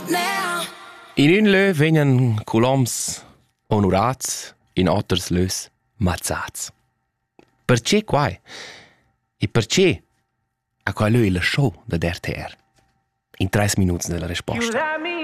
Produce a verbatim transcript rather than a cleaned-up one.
In un lö vegnan culoms onorats, in otters lös mazzats. Perché quai? E perché a quai lö il show da R T R? In tres minuts della risposta.